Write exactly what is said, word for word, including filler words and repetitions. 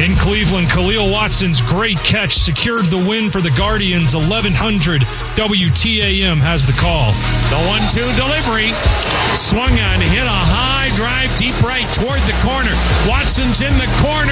In Cleveland, Khalil Watson's great catch secured the win for the Guardians. eleven hundred W T A M has the call. The one two delivery. Swung on, hit a high drive deep right toward the corner. Watson's in the corner.